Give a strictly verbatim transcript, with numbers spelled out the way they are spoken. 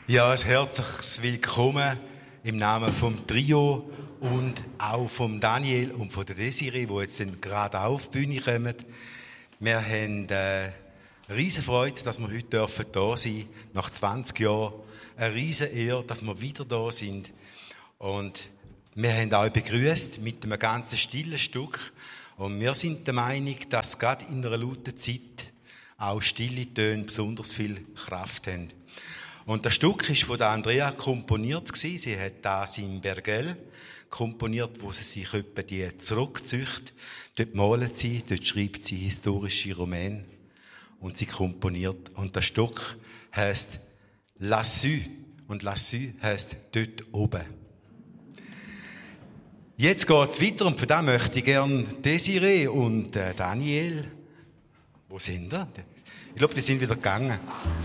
Ja, ein herzliches Willkommen im Namen vom Trio und auch vom Daniel und von der Desiree, die jetzt gerade auf die Bühne kommen. Wir haben äh, eine riesen Freude, dass wir heute dürfen da sein, nach zwanzig Jahren. Eine riesen Ehre, dass wir wieder da sind. Und wir haben euch begrüßt mit einem ganz stillen Stück. Und wir sind der Meinung, dass gerade in einer lauten Zeit auch stille Töne besonders viel Kraft haben. Und das Stück ist von der Andrea komponiert gewesen. Sie hat das in Bergell komponiert, wo sie sich etwa die zurückzieht. Dort malt sie, dort schreibt sie historische Romane und sie komponiert. Und das Stück heisst Lassu und Lassu heisst dort oben. Jetzt geht's weiter und für das möchte ich gerne Desiree und äh, Daniel. Wo sind die? Ich glaube, die sind wieder gegangen.